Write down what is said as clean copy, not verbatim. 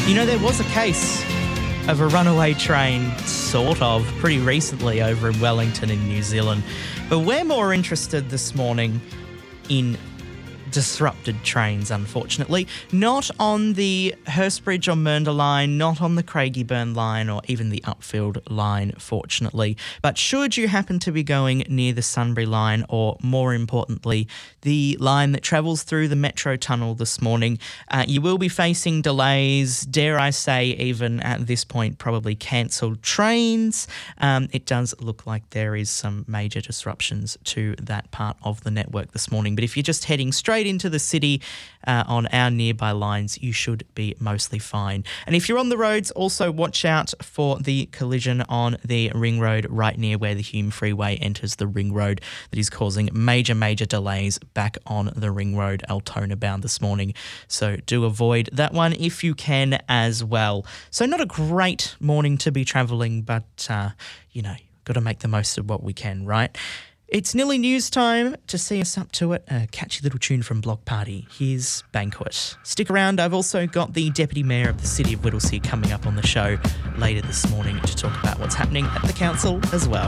You know, there was a case of a runaway train, sort of, pretty recently over in Wellington in New Zealand. But we're more interested this morning in disrupted trains, unfortunately. Not on the Hurstbridge or Mernda line, not on the Craigieburn line or even the Upfield line, fortunately. But should you happen to be going near the Sunbury line, or more importantly, the line that travels through the Metro Tunnel this morning, you will be facing delays, dare I say, even at this point, probably cancelled trains. It does look like there is some major disruptions to that part of the network this morning. But if you're just heading straight into the city on our nearby lines, you should be mostly fine. And if you're on the roads, also watch out for the collision on the Ring Road right near where the Hume Freeway enters the Ring Road that is causing major delays back on the Ring Road Altona bound this morning. So do avoid that one if you can as well. So not a great morning to be travelling, but, got to make the most of what we can, right? It's nearly news time. To see us up to it, a catchy little tune from Block Party. Here's Banquet. Stick around. I've also got the Deputy Mayor of the City of Whittlesea coming up on the show later this morning to talk about what's happening at the council as well.